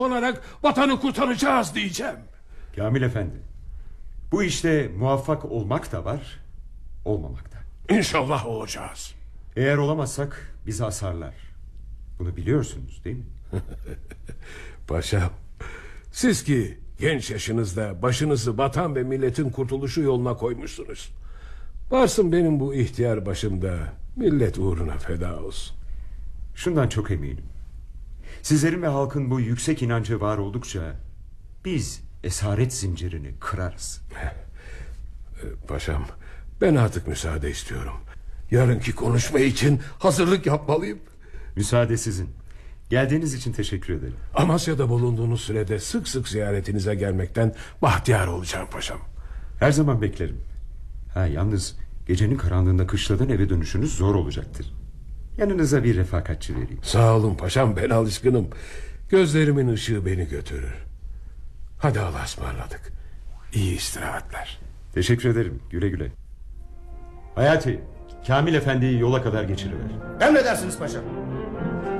olarak vatanı kurtaracağız diyeceğim. Kamil Efendi, bu işte muvaffak olmak da var, olmamak da. İnşallah olacağız. Eğer olamazsak bizi asarlar. Bunu biliyorsunuz değil mi? Paşam, siz ki genç yaşınızda başınızı vatan ve milletin kurtuluşu yoluna koymuşsunuz. Varsın benim bu ihtiyar başımda millet uğruna feda olsun. Şundan çok eminim. Sizlerin ve halkın bu yüksek inancı var oldukça biz esaret zincirini kırarız. Paşam, ben artık müsaade istiyorum. Yarınki konuşma için hazırlık yapmalıyım. Müsaade sizin. Geldiğiniz için teşekkür ederim. Amasya'da bulunduğunuz sürede sık sık ziyaretinize gelmekten bahtiyar olacağım paşam. Her zaman beklerim. Yalnız gecenin karanlığında kışladan eve dönüşünüz zor olacaktır. Yanınıza bir refakatçi vereyim. Sağ olun paşam, ben alışkınım. Gözlerimin ışığı beni götürür. Hadi Allah'a ısmarladık. İyi istirahatler. Teşekkür ederim, güle güle. Hayati, Kamil Efendi'yi yola kadar geçiriver. Emredersiniz paşam.